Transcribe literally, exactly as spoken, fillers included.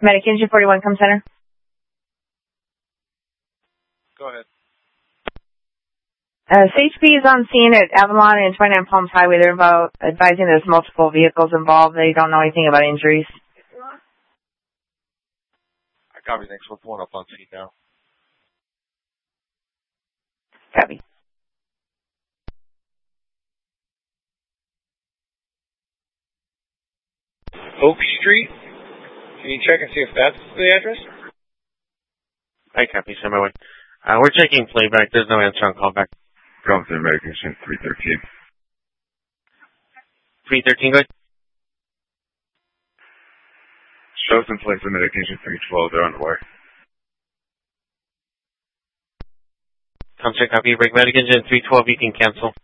Medic Engine forty-one, come center. Go ahead. Uh, C H P is on scene at Avalon and twenty-nine Palms Highway. They're about advising there's multiple vehicles involved. They don't know anything about injuries. I copy. Thanks. We're pulling up on scene now. Copy. Oak Street. Can you check and see if that's the address? I copy. Send my way. Uh, we're checking playback. There's no answer on callback. Come to Medication three thirteen. three thirteen, good. Shows in place of Medication three twelve. They're on the way. Come check copy. Break Medic Engine three twelve. You can cancel.